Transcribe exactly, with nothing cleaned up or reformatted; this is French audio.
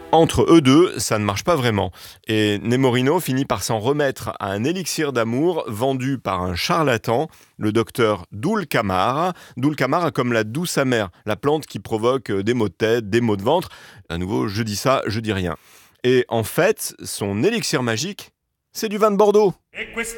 Entre eux deux, ça ne marche pas vraiment. Et Nemorino finit par s'en remettre à un élixir d'amour vendu par un charlatan, le docteur Dulcamara. Dulcamara comme la douce amère, la plante qui provoque des maux de tête, des maux de ventre. À nouveau, je dis ça, je dis rien. Et en fait, son élixir magique, c'est du vin de Bordeaux.